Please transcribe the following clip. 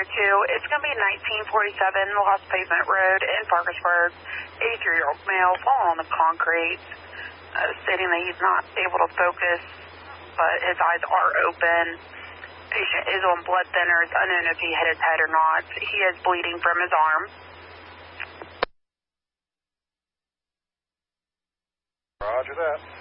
It's going to be 1947 Lost Pavement Road in Parkersburg. 83-year-old male falling on the concrete, stating that he's not able to focus, but his eyes are open. Patient is on blood thinners, unknown if he hit his head or not. He is bleeding from his arm. Roger that.